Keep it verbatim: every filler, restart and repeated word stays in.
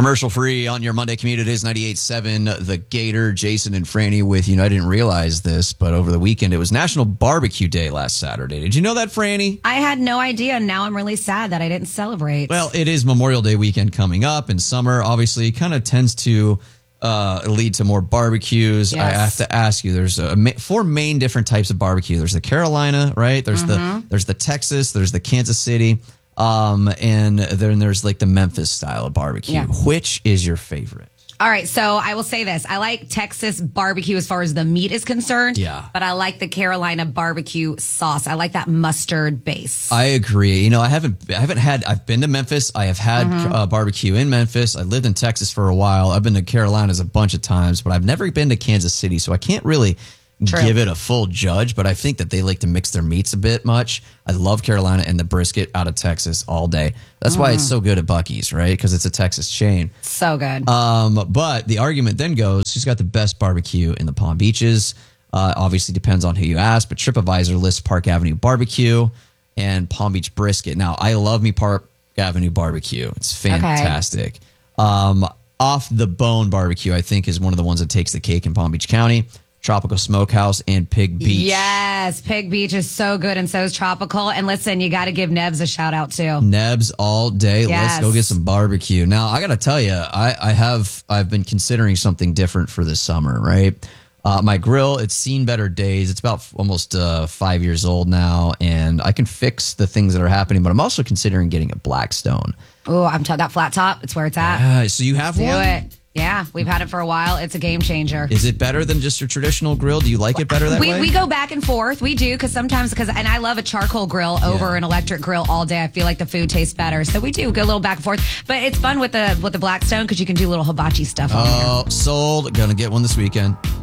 Commercial free on your Monday commute. It is ninety-eight point seven The Gator. Jason and Franny with you. I didn't realize this, but over the weekend, it was National Barbecue Day last Saturday. Did you know that, Franny? I had no idea. Now I'm really sad that I didn't celebrate. Well, it is Memorial Day weekend coming up, and summer obviously kind of tends to uh, lead to more barbecues. Yes. I have to ask you, there's a, four main different types of barbecue. There's the Carolina, right? There's mm-hmm. the there's the Texas, there's the Kansas City. Um, and then there's like the Memphis style of barbecue. Yeah. Which is your favorite? All right, so I will say this. I like Texas barbecue as far as the meat is concerned. Yeah. But I like the Carolina barbecue sauce. I like that mustard base. I agree. You know, I haven't I haven't had I've been to Memphis. I have had mm-hmm. uh, barbecue in Memphis. I lived in Texas for a while. I've been to Carolinas a bunch of times, but I've never been to Kansas City, so I can't really True. give it a full judge, but I think that they like to mix their meats a bit much. I love Carolina and the brisket out of Texas all day. That's mm. why it's so good at Buc-ee's, right? Because it's a Texas chain. So good. Um, but the argument then goes, she's got the best barbecue in the Palm Beaches. Uh, obviously depends on who you ask, but TripAdvisor lists Park Avenue Barbecue and Palm Beach Brisket. Now, I love me Park Avenue Barbecue. It's fantastic. Okay. Um, Off the Bone Barbecue, I think, is one of the ones that takes the cake in Palm Beach County. Tropical Smokehouse and Pig Beach. Yes, Pig Beach is so good, and so is Tropical. And listen, you got to give Nebs a shout out too. Nebs all day. Yes. Let's go get some barbecue. Now, I got to tell you, I, I have I've been considering something different for this summer. Right, uh, my grill, it's seen better days. It's about f- almost uh, five years old now, and I can fix the things that are happening. But I'm also considering getting a Blackstone. Oh, I'm t- that flat top. It's where it's at. Yeah, so you have Let's one. Do it. Yeah, we've had it for a while. It's a game changer. Is it better than just your traditional grill? Do you like it better that we, way? We go back and forth. We do, because sometimes, because and I love a charcoal grill over yeah. an electric grill all day. I feel like the food tastes better. So we do go a little back and forth. But it's fun with the with the Blackstone because you can do little hibachi stuff on Oh, sold. Gonna get one this weekend.